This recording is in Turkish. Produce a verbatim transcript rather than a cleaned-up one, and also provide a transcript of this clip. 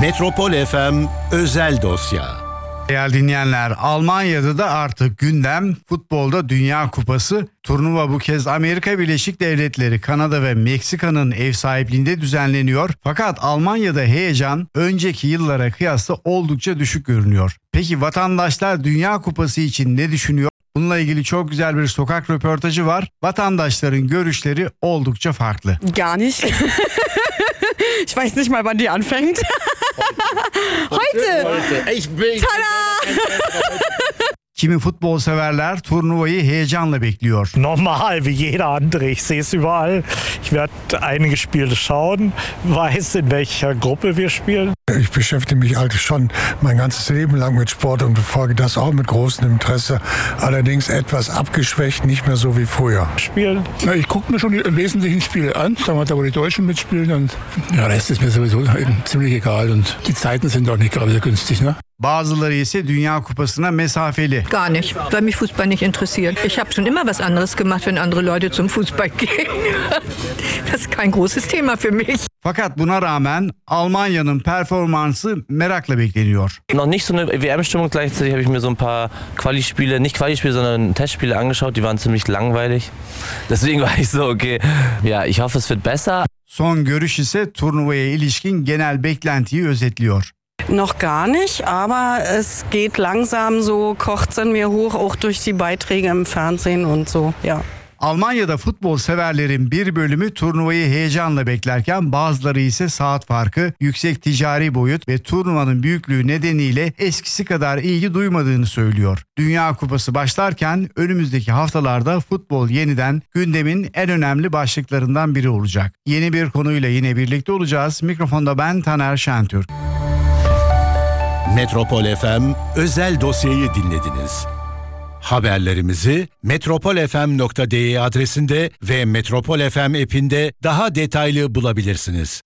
Metropol F M özel dosya. Değerli dinleyenler, Almanya'da da artık gündem futbolda Dünya Kupası. Turnuva bu kez Amerika Birleşik Devletleri, Kanada ve Meksika'nın ev sahipliğinde düzenleniyor. Fakat Almanya'da heyecan önceki yıllara kıyasla oldukça düşük görünüyor. Peki vatandaşlar Dünya Kupası için ne düşünüyor? Bununla ilgili çok güzel bir sokak röportajı var. Vatandaşların görüşleri oldukça farklı. Gar nicht. Ich weiß nicht mal, wann die anfängt. Heute. Heute. Ich will. Tada! Kimi futbol severler turnuvayı heyecanla bekliyor. Normal, wie jeder andere. Ich sehe es überall. Ich werde einige Spiele schauen, weiß in welcher Gruppe wir spielen. Ich beschäftige mich eigentlich schon mein ganzes Leben lang mit Sport und verfolge das auch mit großem Interesse. Allerdings etwas abgeschwächt, nicht mehr so wie früher. Spielen. Na, ich gucke mir schon die wesentlichen Spiele an, da wo die Deutschen mitspielen. Und ja, Rest ist mir sowieso ziemlich egal und die Zeiten sind auch nicht gerade so günstig, ne? Bazıları ise Dünya Kupası'na mesafeli. Gar nicht, weil mich Fußball nicht interessiert. Ich habe schon immer was anderes gemacht, wenn andere Leute zum Fußball gehen. Das ist kein großes Thema für mich. Fakat buna rağmen Almanya'nın performansı merakla bekleniyor. Noch nicht so eine W M-Stimmung, gleichzeitig habe ich mir so ein paar Quali-Spiele, nicht Quali-Spiele, sondern Testspiele angeschaut, die waren ziemlich langweilig. Deswegen war ich so, okay, ja, ich hoffe es wird besser. Son görüş ise turnuvaya ilişkin genel beklentiyi özetliyor. Noch gar nicht, aber es geht langsam so, kocht's in mir hoch, auch durch die Beiträge im Fernsehen und so, ja. Almanya'da futbol severlerin bir bölümü turnuvayı heyecanla beklerken bazıları ise saat farkı, yüksek ticari boyut ve turnuvanın büyüklüğü nedeniyle eskisi kadar ilgi duymadığını söylüyor. Dünya Kupası başlarken önümüzdeki haftalarda futbol yeniden gündemin en önemli başlıklarından biri olacak. Yeni bir konuyla yine birlikte olacağız. Mikrofonda ben Taner Şentürk. Metropol F M özel dosyayı dinlediniz. Haberlerimizi metropol f m nokta d e adresinde ve Metropol F M app'inde daha detaylı bulabilirsiniz.